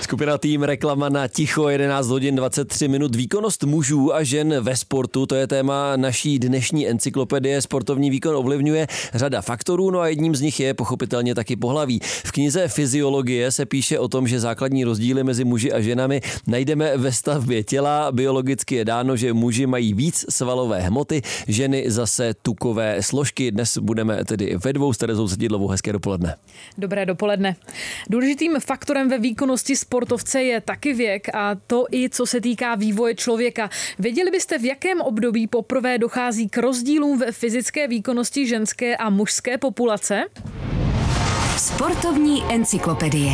Skupina Tým, reklama na ticho, 11 hodin 23 minut. Výkonnost mužů a žen ve sportu, to je téma naší dnešní encyklopedie. Sportovní výkon ovlivňuje řada faktorů, no a jedním z nich je pochopitelně taky pohlaví. V knize Fyziologie se píše o tom, že základní rozdíly mezi muži a ženami najdeme ve stavbě těla. Biologicky je dáno, že muži mají víc svalové hmoty, ženy zase tukové složky. Dnes budeme tedy ve dvou s Terezou Sedidlovou. Hezké dopoledne. Dobré dopoledne. Důležitým faktorem ve výkonnosti sportovce je taky věk, a to i co se týká vývoje člověka. Věděli byste, v jakém období poprvé dochází k rozdílům ve fyzické výkonnosti ženské a mužské populace? Sportovní encyklopedie.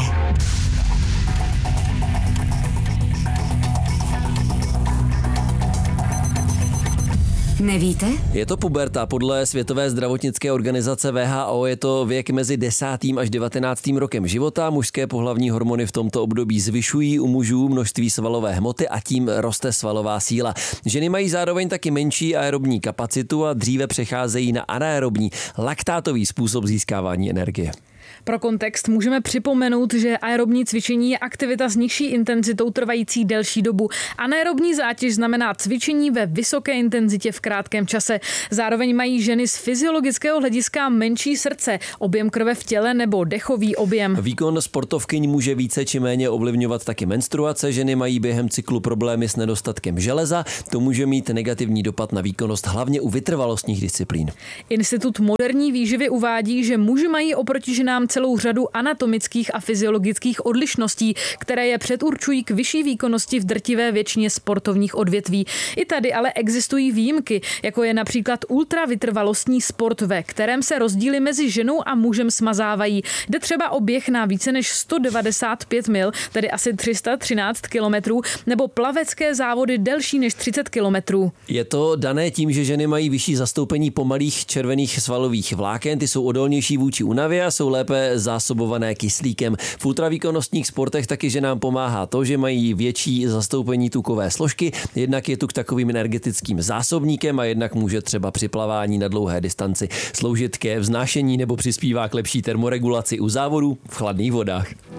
Nevíte? Je to puberta. Podle Světové zdravotnické organizace WHO je to věk mezi 10. až 19. rokem života. Mužské pohlavní hormony v tomto období zvyšují u mužů množství svalové hmoty a tím roste svalová síla. Ženy mají zároveň taky menší aerobní kapacitu a dříve přecházejí na anaerobní, laktátový způsob získávání energie. Pro kontext můžeme připomenout, že aerobní cvičení je aktivita s nižší intenzitou trvající delší dobu. Anaerobní zátěž znamená cvičení ve vysoké intenzitě v krátkém čase. Zároveň mají ženy z fyziologického hlediska menší srdce, objem krve v těle nebo dechový objem. Výkon sportovkyň může více či méně ovlivňovat taky menstruace. Ženy mají během cyklu problémy s nedostatkem železa. To může mít negativní dopad na výkonnost, hlavně u vytrvalostních disciplín. Institut moderní výživy uvádí, že muži mají oproti ženám celou řadu anatomických a fyziologických odlišností, které je předurčují k vyšší výkonnosti v drtivé většině sportovních odvětví. I tady ale existují výjimky, jako je například ultravytrvalostní sport, ve kterém se rozdíly mezi ženou a mužem smazávají. Jde třeba o běh na více než 195 mil, tedy asi 313 kilometrů, nebo plavecké závody delší než 30 kilometrů. Je to dané tím, že ženy mají vyšší zastoupení pomalých červených svalových vláken, ty jsou odolnější vůči únavě a jsou lépe zásobované kyslíkem. V ultravýkonnostních sportech taky ženám pomáhá to, že mají větší zastoupení tukové složky, jednak je tuk takovým energetickým zásobníkem a jednak může třeba při plavání na dlouhé distanci sloužit ke vznášení nebo přispívá k lepší termoregulaci u závodů v chladných vodách.